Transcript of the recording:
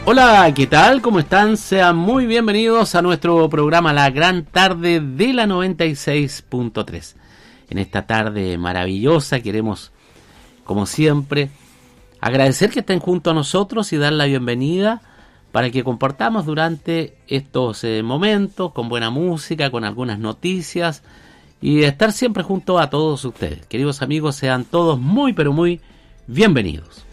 Hola, ¿qué tal? ¿Cómo están? Sean muy bienvenidos a nuestro programa La Gran Tarde de la 96.3. En esta tarde maravillosa queremos, como siempre, agradecer que estén junto a nosotros y dar la bienvenida para que compartamos durante estos momentos con buena música, con algunas noticias y estar siempre junto a todos ustedes. Queridos amigos, sean todos muy pero muy bienvenidos.